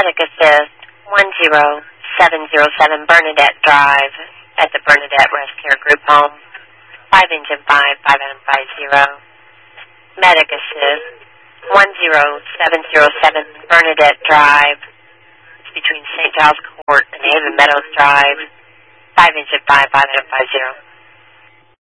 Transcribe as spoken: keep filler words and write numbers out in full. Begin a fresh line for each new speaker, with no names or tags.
Medic Assist one zero seven zero seven Bernadette Drive at the Bernadette Rest Care Group Home. five engine five, five Adam five zero. Medic Assist one zero seven zero seven Bernadette Drive. It's between Saint Giles Court and Haven Meadows Drive. five engine five, five Adam five zero.